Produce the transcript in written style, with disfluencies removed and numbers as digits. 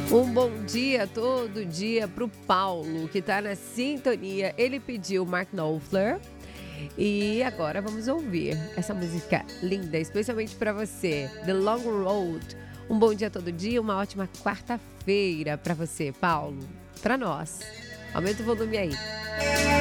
Um bom dia todo dia pro Paulo, que tá na sintonia. Ele pediu Mark Knopfler e agora vamos ouvir essa música linda, especialmente para você, The Long Road. Um bom dia todo dia, uma ótima quarta-feira para você, Paulo. Para nós. Aumenta o volume aí.